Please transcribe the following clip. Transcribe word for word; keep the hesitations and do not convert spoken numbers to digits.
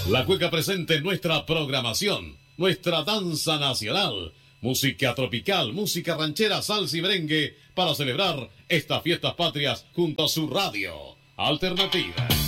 La cueca presente en nuestra programación, nuestra danza nacional, música tropical, música ranchera, salsa y merengue para celebrar estas fiestas patrias junto a su radio alternativa.